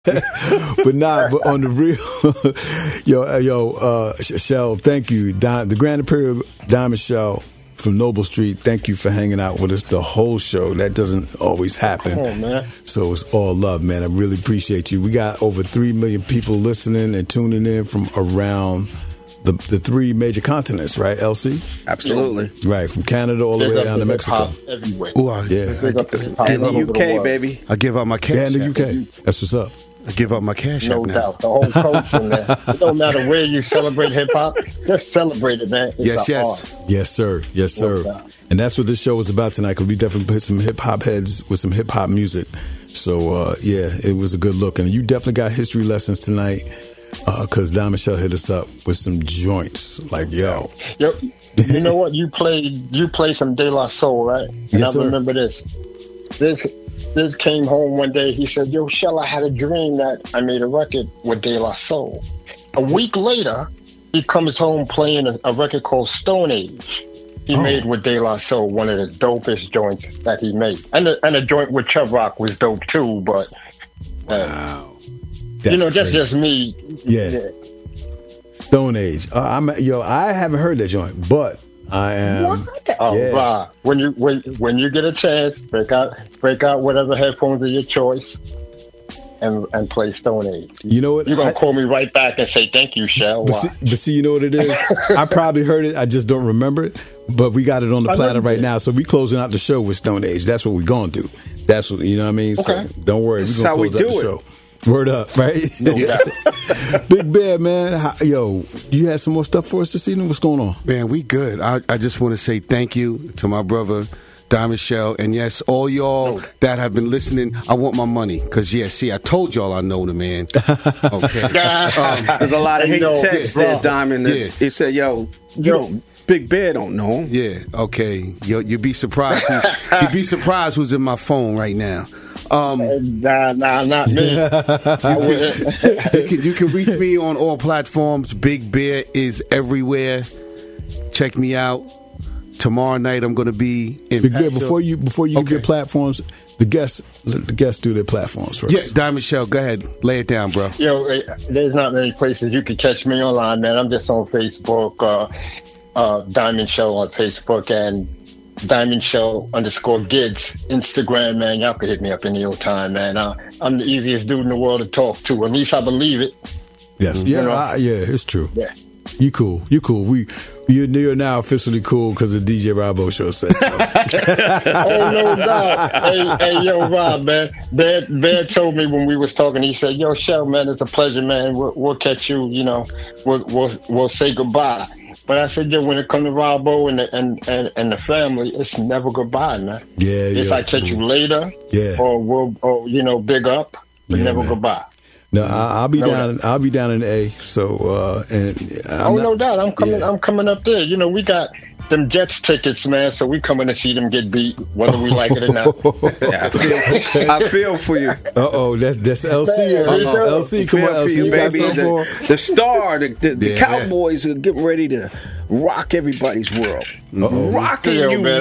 But on the real, Shell, thank you. The Grand Imperial Diamond Shell from Noble Street, thank you for hanging out with us the whole show. That doesn't always happen. Oh, man. So it's all love, man. I really appreciate you. We got over 3 million people listening and tuning in from around the 3 major continents, right, LC? Absolutely. Right, from Canada all the way down to Mexico. Everywhere. Ooh, yeah. And the UK, baby. I give up my cash. And the UK. That's what's up. I give up my cash. No doubt. The whole culture, man. It don't matter where you celebrate hip hop. Just celebrate it, man. It's art. Yes, sir. Yes, sir. And that's what this show is about tonight, because we definitely put some hip-hop heads with some hip-hop music. So, it was a good look. And you definitely got history lessons tonight, because Diamond Shell hit us up with some joints. Like, yo. Yep. You know what? You played some De La Soul, right? And yes, I remember this. This came home one day. He said, "Yo, Shell, I had a dream that I made a record with De La Soul." A week later, he comes home playing a record called Stone Age. He made with De La Soul, one of the dopest joints that he made. And a joint with Chubb Rock was dope too, but wow. That's just me. Yeah. Stone Age. I haven't heard that joint, but I am. Rob, when you get a chance, break out whatever headphones of your choice, and play Stone Age. You know what? You're gonna call me right back and say thank you, Shell. But see, you know what it is? I probably heard it. I just don't remember it. But we got it on the platter right now, so we closing out the show with Stone Age. That's what we're gonna do. That's what, you know what I mean. Okay. So don't worry, we're gonna close out the show. Word up, right? No doubt. Big Bear, man. You had some more stuff for us this evening? What's going on? Man, we good. I just want to say thank you to my brother, Diamond Shell. And yes, all y'all that have been listening, I want my money. Because, I told y'all I know the man. Okay. There's a lot of hate text there, Diamond. He said, yo, Big Bear don't know him. Yeah, okay. You'd be surprised. You'd be surprised who's in my phone right now. Nah, not me. You can reach me on all platforms. Big Bear is everywhere. Check me out. Tomorrow night I'm going to be in Big Bear. Before you get platforms, let the guests do their platforms first. Yeah, Diamond Shell, go ahead, lay it down, bro. Yo, there's not many places you can catch me online, man. I'm just on Facebook, Diamond Shell on Facebook, and Diamond Shell _Gids Instagram, man. Y'all can hit me up any old time, man. I'm the easiest dude in the world to talk to. At least I believe it. Yes. It's true. Yeah. You cool. You're now officially cool because the DJ Robbo show said so. Oh, no doubt. Hey, yo, Rob, man. Bear told me when we was talking, he said, "Yo, Shell, man, it's a pleasure, man. We'll catch you, we'll say goodbye." But I said, when it comes to Robbo and the family, it's never goodbye, man. Yeah, it's I catch you later, or big up, but never goodbye. No, I'll be down. I'll be down in A. So, no doubt, I'm coming. Yeah. I'm coming up there. We got them Jets tickets, man. So we coming to see them get beat, whether we like it or not. I feel for you. That's LC. LC, come on, LC, you got something for the star. The Cowboys are getting ready to rock everybody's world. Rocking you. I'm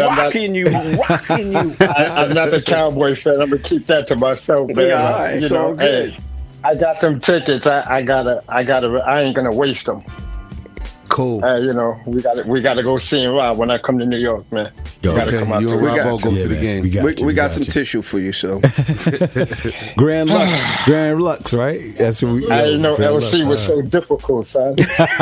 not a Cowboy fan. I'm gonna keep that to myself, man. Yeah, hey, I got them tickets. I ain't gonna waste them. Cool. We gotta go see Rob when I come to New York, man. You gotta come out. Go to the game. We got some tissue for you, so. Grand Lux, right? That's what we. I didn't know LC was so difficult, son.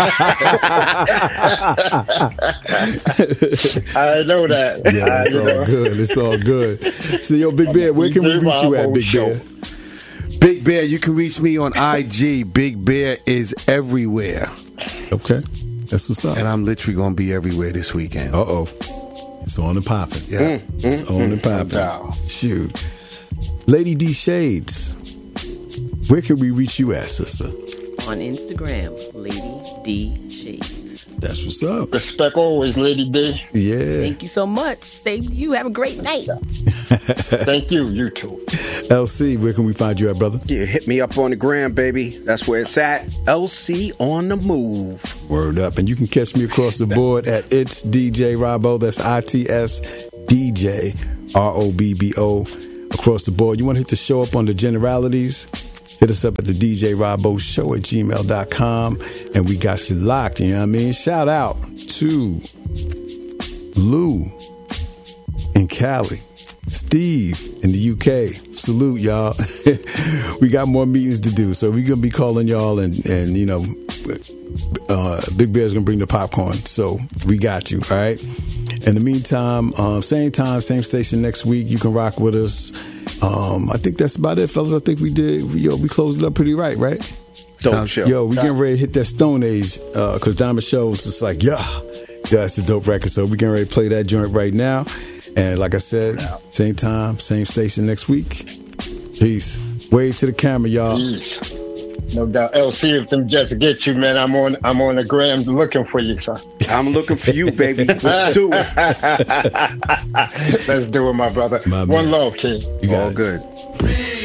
I know that. Yeah, it's all good. So, yo, Big Bear, where can we reach you at, Big Bear? Big Bear, you can reach me on IG. Big Bear is everywhere. Okay. That's what's up. And I'm literally going to be everywhere this weekend. It's on and popping. Yeah. It's on and popping. Shoot. Lady D Shades, where can we reach you at, sister? On Instagram, Lady D Shades. That's what's up. Respect always, Lady D. Yeah. Thank you so much. Same to you. Have a great night. Thank you. You too. LC, where can we find you at, brother? Yeah, hit me up on the gram, baby. That's where it's at. LC on the move. Word up. And you can catch me across the board at It's DJ Robbo. That's ITS DJ ROBBO across the board. You want to hit the show up on the generalities? hit us up at the DJRoboshow@gmail.com, and we got you locked. You know what I mean? Shout out to Lou in Cali, Steve in the UK. Salute, y'all. We got more meetings to do, so we're gonna be calling y'all, and you know, Big Bear's gonna bring the popcorn. So we got you. All right. In the meantime, same time, same station next week. You can rock with us. I think that's about it, fellas. I think we closed it up pretty right? Dope show. Yo, we getting ready to hit that Stone Age, because Diamond Show was just like, yeah, it's a dope record. So we getting ready to play that joint right now. And like I said, same time, same station next week. Peace. Wave to the camera, y'all. Peace. No doubt. LC, if them Jets get you, man, I'm on the gram looking for you, son. I'm looking for you, baby. Let's do it. Let's do it, my brother. One love, King. You got all it. good.